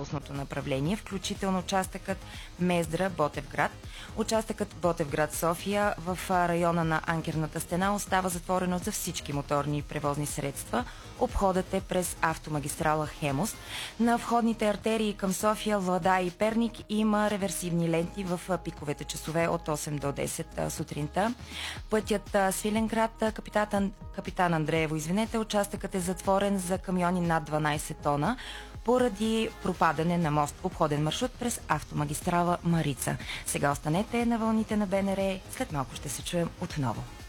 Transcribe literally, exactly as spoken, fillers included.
цялостното направление, включително участъкът Мездра-Ботевград. Участъкът Ботевград-София в района на Анкерната стена остава затворено за всички моторни превозни средства. Обходът е през автомагистрала Хемус. На входните артерии към София, Владая и Перник има реверсивни ленти в пиковете часове от осем до десет сутринта. Пътят Свиленград, капитан, капитан Андреево, извинете, участъкът е затворен за камиони над дванайсет тона поради пропадане на мост. Обходен маршрут през автомагистрала Марица. Сега останете на вълните на БНР. След малко ще се чуем отново.